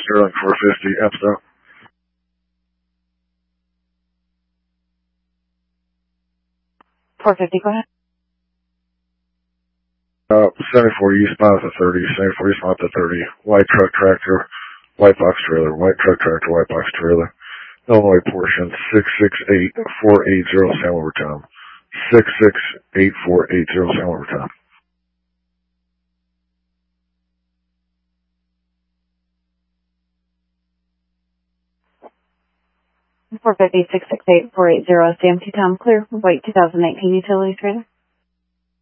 Sterling 450, Epstein. 450, go ahead. 74 eastbound to 30, 74 eastbound to 30, white truck tractor, white box trailer, white truck tractor, white box trailer, Illinois portion 668-480 San Wilbur Town. 668-480 San Wilbur Town. $450-668-480 CMT Tom, clear, white 2019 utility trailer.